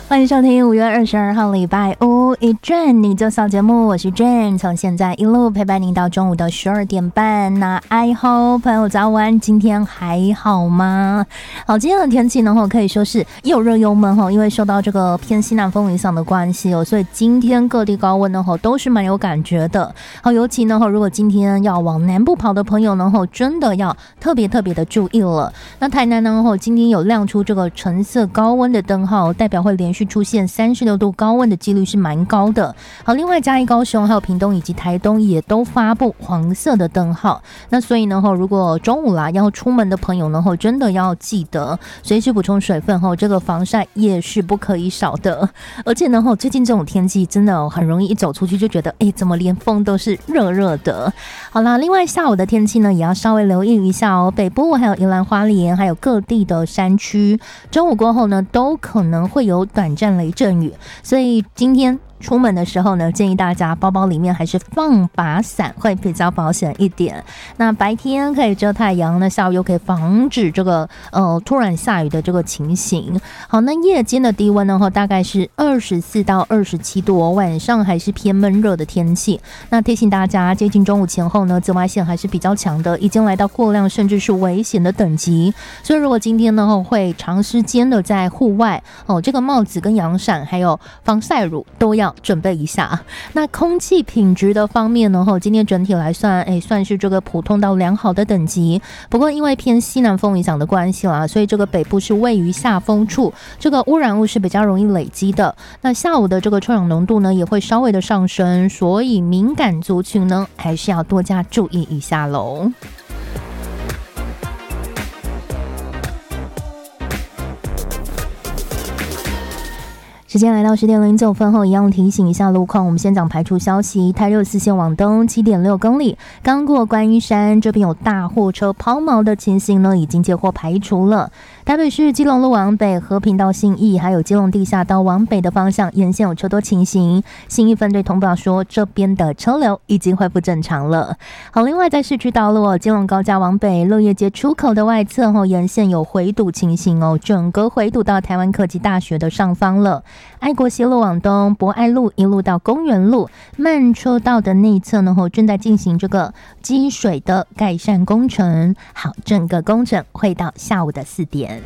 欢迎收听5月22号礼拜五一转你就小节目，我是 Jane， 从现在一路陪伴您到中午的12点半。那I hope 朋友早安，今天还好吗？好，今天的天气呢可以说是又热又闷因为受到这个偏西南风影响的关系所以今天各地高温呢都是蛮有感觉的。好，尤其呢如果今天要往南部跑的朋友呢真的要特别的注意了。那台南呢今天有亮出这个橙色高温的灯号，代表会连续出现36度高温的几率是蛮高的。好，另外嘉义、高雄还有屏东以及台东也都发布黄色的灯号。那所以呢如果中午啦要出门的朋友呢真的要记得随时补充水分这个防晒也是不可以少的。而且呢最近这种天气真的很容易一走出去就觉得怎么连风都是热热的。好啦，另外下午的天气呢也要稍微留意一下北部还有宜兰花莲还有各地的山区中午过后呢都可能会有短暂雷阵雨，所以今天出门的时候呢，建议大家包包里面还是放把伞会比较保险一点。那白天可以遮太阳，那下午又可以防止这个突然下雨的这个情形。好，那夜间的低温呢大概是24到27度晚上还是偏闷热的天气。那提醒大家，接近中午前后呢，紫外线还是比较强的，已经来到过量甚至是危险的等级。所以如果今天呢会长时间的在户外这个帽子跟阳伞还有防晒乳都要准备一下。那空气品质的方面呢今天整体来算算是这个普通到良好的等级。不过因为偏西南风影响的关系啦，所以这个北部是位于下风处，这个污染物是比较容易累积的。那下午的这个臭氧浓度呢也会稍微的上升，所以敏感族群呢还是要多加注意一下咯。时间来到10点09分后，一样提醒一下路况。我们先讲排除消息，台六四线往东 7.6 公里，刚过观音山这边有大货车抛锚的情形呢，已经接获排除了。台北市基隆路往北、和平到信义，还有基隆地下道往北的方向，沿线有车多情形。信义分队通报说，这边的车流已经恢复正常了。好，另外在市区道路基隆高架往北、乐业街出口的外侧沿线有回堵情形整个回堵到台湾科技大学的上方了。爱国西路往东，博爱路一路到公园路慢车道的内侧呢正在进行这个积水的改善工程。好，整个工程会到下午的4点。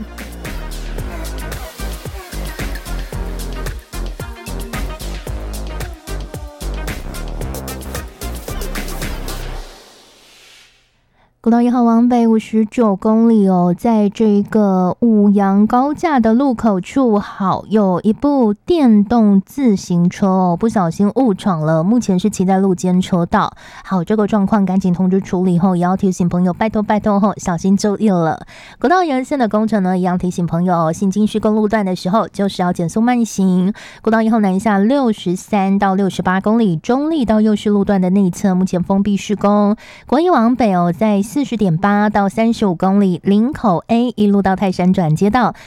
国道1号往北59公里在这个五杨高架的路口处，好，有一部电动自行车不小心误闯了，目前是骑在路肩车道。好，这个状况赶紧通知处理后，也要提醒朋友拜托小心注意了。国道沿线的工程呢，一样提醒朋友行经施工路段的时候，就是要减速慢行。国道1号南下63到68公里，中立到右市路段的内侧目前封闭施工。国一往北在40.8到35公里，林口 A 一路到泰山转接道，